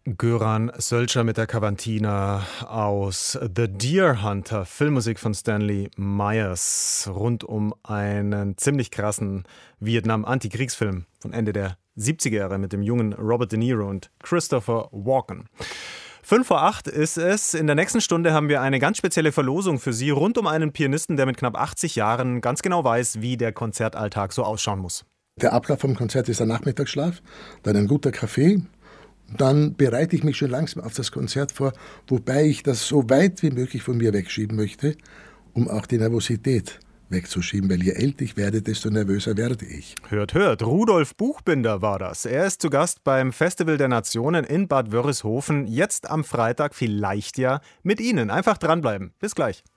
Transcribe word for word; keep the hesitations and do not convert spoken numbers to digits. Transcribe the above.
Göran Sölscher mit der Cavatina aus The Deer Hunter, Filmmusik von Stanley Myers, rund um einen ziemlich krassen Vietnam-Antikriegsfilm von Ende der siebziger Jahre mit dem jungen Robert De Niro und Christopher Walken. Fünf vor acht ist es. In der nächsten Stunde haben wir eine ganz spezielle Verlosung für Sie rund um einen Pianisten, der mit knapp achtzig Jahren ganz genau weiß, wie der Konzertalltag so ausschauen muss. Der Ablauf vom Konzert ist der Nachmittagsschlaf, dann ein guter Kaffee. Dann bereite ich mich schon langsam auf das Konzert vor, wobei ich das so weit wie möglich von mir wegschieben möchte, um auch die Nervosität wegzuschieben, weil je älter ich werde, desto nervöser werde ich. Hört, hört, Rudolf Buchbinder war das. Er ist zu Gast beim Festival der Nationen in Bad Wörishofen. Jetzt am Freitag vielleicht ja mit Ihnen. Einfach dranbleiben. Bis gleich.